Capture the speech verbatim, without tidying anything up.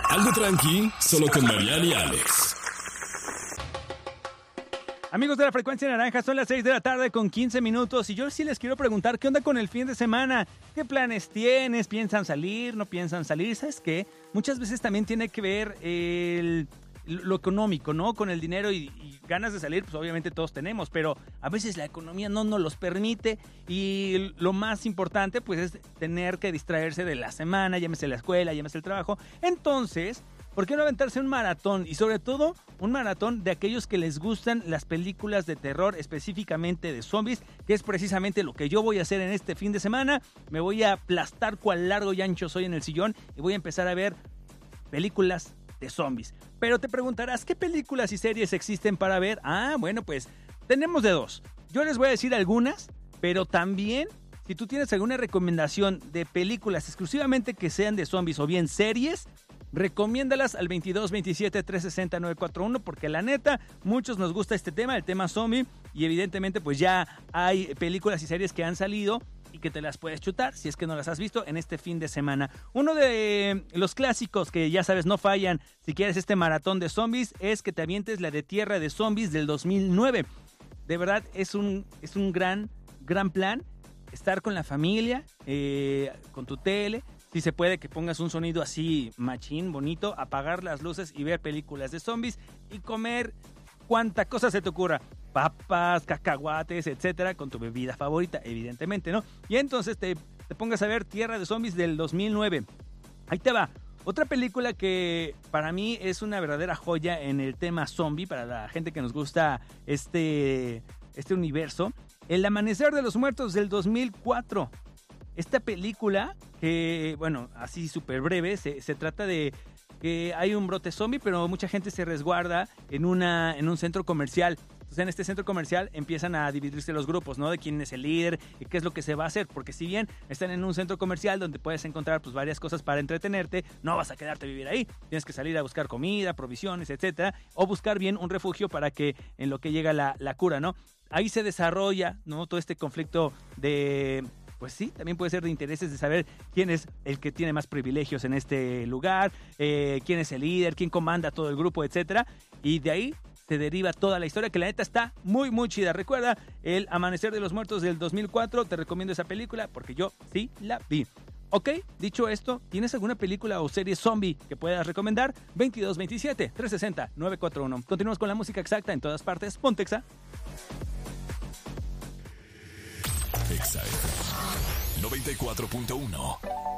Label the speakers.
Speaker 1: Algo tranqui, solo con Mariana y Alex.
Speaker 2: Amigos de la Frecuencia Naranja, son las seis de la tarde con quince minutos y yo sí les quiero preguntar, ¿qué onda con el fin de semana? ¿Qué planes tienes? ¿Piensan salir? ¿No piensan salir? ¿Sabes qué? Muchas veces también tiene que ver el, lo económico, ¿no? Con el dinero y, y ganas de salir, pues obviamente todos tenemos, pero a veces la economía no nos los permite y lo más importante pues es tener que distraerse de la semana, llámese la escuela, llámese el trabajo. Entonces, ¿por qué no aventarse un maratón? Y sobre todo, un maratón de aquellos que les gustan las películas de terror, específicamente de zombies, que es precisamente lo que yo voy a hacer en este fin de semana. Me voy a aplastar cual largo y ancho soy en el sillón y voy a empezar a ver películas de zombies. Pero te preguntarás, ¿qué películas y series existen para ver? Ah, bueno, pues tenemos de dos. Yo les voy a decir algunas, pero también, si tú tienes alguna recomendación de películas exclusivamente que sean de zombies o bien series, recomiéndalas al veintidós veintisiete trescientos sesenta nueve cuarenta y uno, porque la neta, muchos nos gusta este tema, el tema zombie, y evidentemente pues ya hay películas y series que han salido y que te las puedes chutar si es que no las has visto en este fin de semana. Uno de los clásicos que ya sabes no fallan si quieres este maratón de zombies es que te avientes la de Tierra de Zombies del dos mil nueve. De verdad es un, es un gran, gran plan estar con la familia, eh, con tu tele. Si se puede que pongas un sonido así machín, bonito, apagar las luces y ver películas de zombies y comer cuanta cosa se te ocurra. Papas, cacahuates, etcétera, con tu bebida favorita, evidentemente, ¿no? Y entonces te, te pongas a ver Tierra de Zombies del dos mil nueve. Ahí te va. Otra película que para mí es una verdadera joya en el tema zombie, para la gente que nos gusta este, este universo, El Amanecer de los Muertos del dos mil cuatro. Esta película, que, bueno, así súper breve, se, se trata de que hay un brote zombie, pero mucha gente se resguarda en, una, en un centro comercial. Entonces, en este centro comercial empiezan a dividirse los grupos, ¿no? De quién es el líder y qué es lo que se va a hacer. Porque si bien están en un centro comercial donde puedes encontrar pues varias cosas para entretenerte, no vas a quedarte a vivir ahí. Tienes que salir a buscar comida, provisiones, etcétera. O buscar bien un refugio para que en lo que llega la, la cura, ¿no? Ahí se desarrolla, ¿no? Todo este conflicto de... Pues sí, también puede ser de intereses de saber quién es el que tiene más privilegios en este lugar, eh, quién es el líder, quién comanda todo el grupo, etcétera. Y de ahí se deriva toda la historia, que la neta está muy, muy chida. Recuerda, El Amanecer de los Muertos del dos mil cuatro, te recomiendo esa película porque yo sí la vi. Ok, dicho esto, ¿tienes alguna película o serie zombie que puedas recomendar? veintidós veintisiete trescientos sesenta nueve cuarenta y uno. Continuamos con la música exacta en todas partes. Ponte Exa.
Speaker 1: Exa noventa y cuatro punto uno.